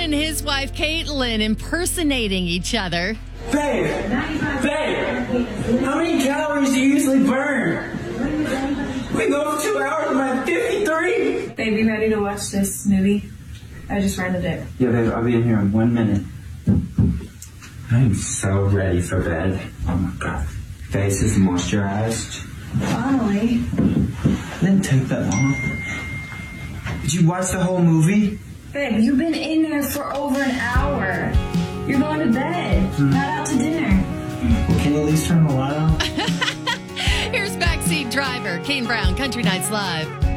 and his wife, Caitlin, impersonating each other. Babe, how many calories do you usually burn? We go for 2 hours, I'm at 53. Babe, you ready to watch this movie? I just rented it. Yeah, babe, I'll be in here in 1 minute. I'm so ready for bed. Oh my god. Face is moisturized. Finally. Didn't take that long. Did you watch the whole movie? Babe, you've been in there for over an hour. You're going to bed, not out to dinner. Can you at least turn the light on? Here's Backseat Driver, Kane Brown, Country Nights Live.